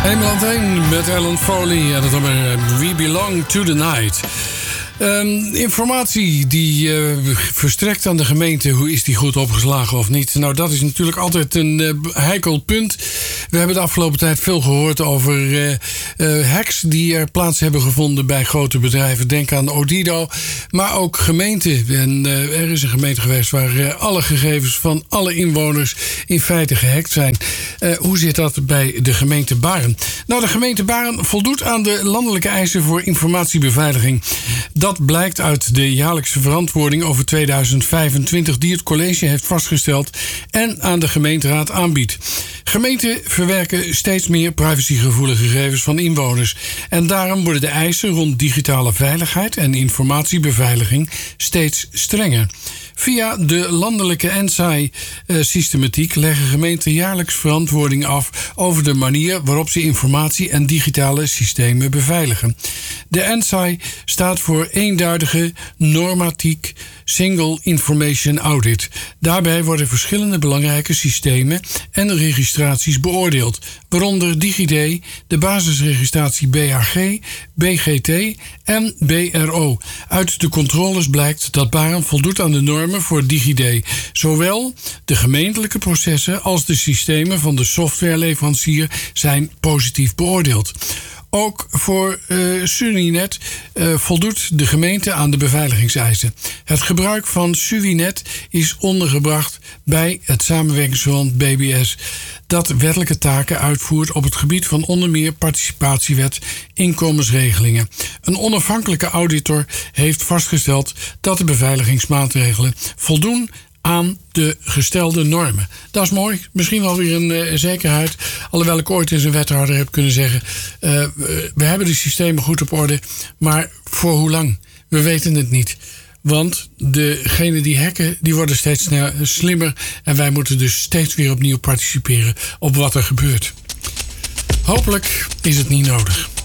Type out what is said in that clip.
Nederland 1 met Alan Foley en het nummer We Belong to the Night. Informatie die verstrekt aan de gemeente, hoe is die goed opgeslagen of niet? Nou, dat is natuurlijk altijd een heikel punt. We hebben de afgelopen tijd veel gehoord over hacks die er plaats hebben gevonden bij grote bedrijven. Denk aan Odido, maar ook gemeenten. En er is een gemeente geweest waar alle gegevens van alle inwoners in feite gehackt zijn. Hoe zit dat bij de gemeente Baren? Nou, de gemeente Baren voldoet aan de landelijke eisen voor informatiebeveiliging. Dat blijkt uit de jaarlijkse verantwoording over 2025 die het college heeft vastgesteld en aan de gemeenteraad aanbiedt. Gemeenten verwerken steeds meer privacygevoelige gegevens van inwoners. En daarom worden de eisen rond digitale veiligheid en informatiebeveiliging steeds strenger. Via de landelijke ENSAI-systematiek leggen gemeenten jaarlijks verantwoording af over de manier waarop ze informatie en digitale systemen beveiligen. De ENSAI staat voor eenduidige normatiek Single Information Audit. Daarbij worden verschillende belangrijke systemen en registraties beoordeeld, waaronder DigiD, de basisregistratie BHG, BGT en BRO. Uit de controles blijkt dat Baren voldoet aan de normen voor DigiD. Zowel de gemeentelijke processen als de systemen van de softwareleverancier zijn positief beoordeeld. Ook voor Suvinet voldoet de gemeente aan de beveiligingseisen. Het gebruik van Suvinet is ondergebracht bij het samenwerkingsverband BBS, dat wettelijke taken uitvoert op het gebied van onder meer participatiewet, inkomensregelingen. Een onafhankelijke auditor heeft vastgesteld dat de beveiligingsmaatregelen voldoen aan de gestelde normen. Dat is mooi. Misschien wel weer een zekerheid. Alhoewel ik ooit eens een wethouder heb kunnen zeggen, we hebben de systemen goed op orde, maar voor hoe lang? We weten het niet. Want degenen die hacken, die worden steeds slimmer en wij moeten dus steeds weer opnieuw participeren op wat er gebeurt. Hopelijk is het niet nodig.